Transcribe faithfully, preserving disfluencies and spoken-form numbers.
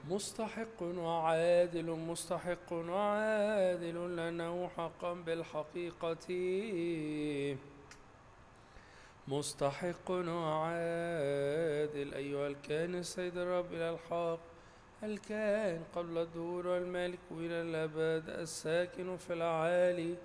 مستحق وعادل مستحق وعادل لأنه حقا بالحقيقة مستحق وعادل. أيها الكائن السيد الرب إلى الحق، الكائن قبل الدهور والمالك إلى الأبد، الساكن في الأعالي